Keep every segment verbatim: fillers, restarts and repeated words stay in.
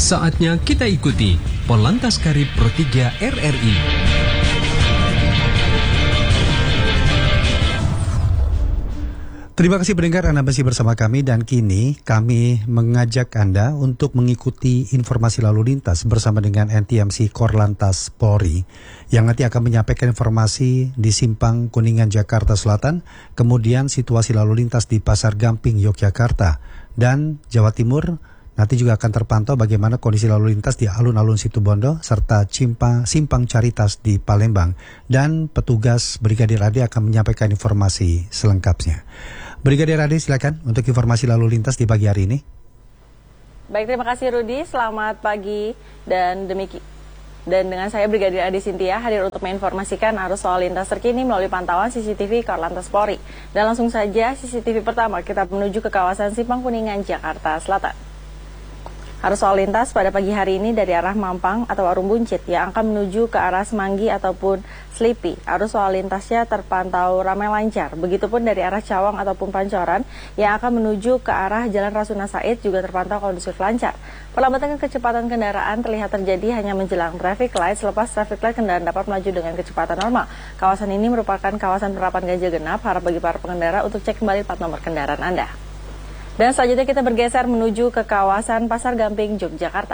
Saatnya kita ikuti Polantas Karib Pro tiga R R I. Terima kasih pendengar, Anda masih bersama kami dan kini kami mengajak Anda untuk mengikuti informasi lalu lintas bersama dengan N T M C Korlantas Polri yang nanti akan menyampaikan informasi di Simpang Kuningan Jakarta Selatan, kemudian situasi lalu lintas di Pasar Gamping Yogyakarta dan Jawa Timur. Nanti juga akan terpantau bagaimana kondisi lalu lintas di alun-alun Situbondo serta Simpang, Simpang Caritas di Palembang, dan petugas Brigadir Ade akan menyampaikan informasi selengkapnya. Brigadir Ade, silakan untuk informasi lalu lintas di pagi hari ini. Baik, terima kasih Rudi. Selamat pagi dan demikian. Dan dengan saya Brigadir Ade Sintia hadir untuk menginformasikan arus lalu lintas terkini melalui pantauan C C T V Korlantas Polri. Dan langsung saja C C T V pertama kita menuju ke kawasan Simpang Kuningan Jakarta Selatan. Arus lalu lintas pada pagi hari ini dari arah Mampang atau Warung Buncit yang akan menuju ke arah Semanggi ataupun Slipi. Arus lalu lintasnya terpantau ramai lancar. Begitupun dari arah Cawang ataupun Pancoran yang akan menuju ke arah Jalan Rasuna Said juga terpantau kondusif lancar. Perlambatan kecepatan kendaraan terlihat terjadi hanya menjelang traffic light. Selepas traffic light, kendaraan dapat melaju dengan kecepatan normal. Kawasan ini merupakan kawasan penerapan ganjil genap. Harap bagi para pengendara untuk cek kembali plat nomor kendaraan Anda. Dan selanjutnya kita bergeser menuju ke kawasan Pasar Gamping, Yogyakarta.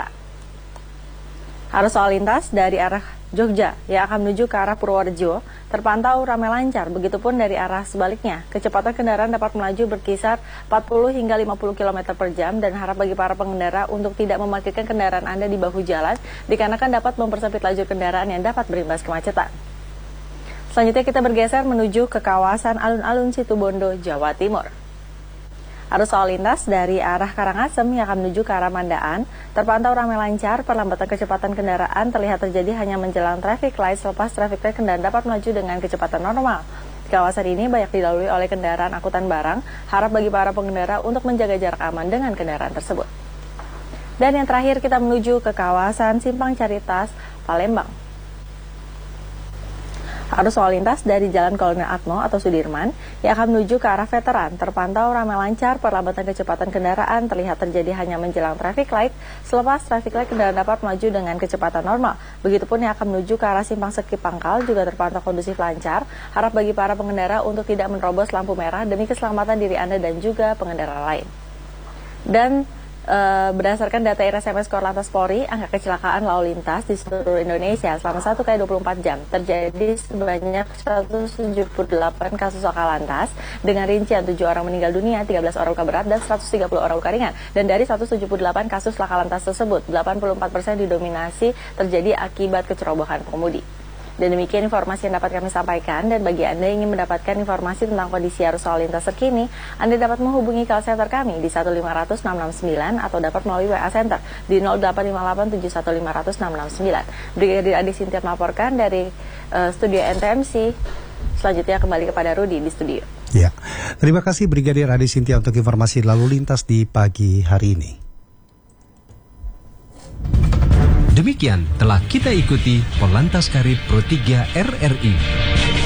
Arus lalu lintas dari arah Jogja yang akan menuju ke arah Purworejo terpantau ramai lancar. Begitupun dari arah sebaliknya. Kecepatan kendaraan dapat melaju berkisar empat puluh hingga lima puluh kilometer per jam dan harap bagi para pengendara untuk tidak memarkirkan kendaraan Anda di bahu jalan dikarenakan dapat mempersempit lajur kendaraan yang dapat berimbas kemacetan. Selanjutnya kita bergeser menuju ke kawasan alun-alun Situbondo, Jawa Timur. Arus lalu lintas dari arah Karangasem yang akan menuju ke arah Mandaan terpantau ramai lancar. Perlambatan kecepatan kendaraan terlihat terjadi hanya menjelang traffic light. Selepas traffic light, kendaraan dapat melaju dengan kecepatan normal. Kawasan ini banyak dilalui oleh kendaraan angkutan barang. Harap bagi para pengendara untuk menjaga jarak aman dengan kendaraan tersebut. Dan yang terakhir kita menuju ke kawasan Simpang Caritas, Palembang. Arus lalu lintas dari Jalan Kolonel Atmo atau Sudirman yang akan menuju ke arah Veteran terpantau ramai lancar. Perlambatan kecepatan kendaraan terlihat terjadi hanya menjelang traffic light. Selepas traffic light, kendaraan dapat melaju dengan kecepatan normal. Begitupun yang akan menuju ke arah Simpang Seki Pangkal juga terpantau kondusif lancar. Harap bagi para pengendara untuk tidak menerobos lampu merah demi keselamatan diri Anda dan juga pengendara lain. Dan Uh, berdasarkan data I R S M S Korlantas Polri, angka kecelakaan lalu lintas di seluruh Indonesia selama satu kali dua puluh empat jam terjadi sebanyak seratus tujuh puluh delapan kasus laka lantas dengan rincian tujuh orang meninggal dunia, tiga belas orang luka berat, dan seratus tiga puluh orang luka ringan. Dan dari seratus tujuh puluh delapan kasus laka lantas tersebut, delapan puluh empat persen didominasi terjadi akibat kecerobohan pengemudi. Dan demikian informasi yang dapat kami sampaikan. Dan bagi Anda yang ingin mendapatkan informasi tentang kondisi arus lalu lintas terkini, Anda dapat menghubungi call center kami di satu lima nol nol enam enam sembilan atau dapat melalui W A Center di nol delapan lima delapan tujuh satu lima nol nol enam enam sembilan. Brigadir Ade Sintia melaporkan dari uh, studio N T M C. Selanjutnya kembali kepada Rudi di studio. Ya, terima kasih Brigadir Ade Sintia untuk informasi lalu lintas di pagi hari ini. Demikian telah kita ikuti Polantas Karib Pro tiga R R I.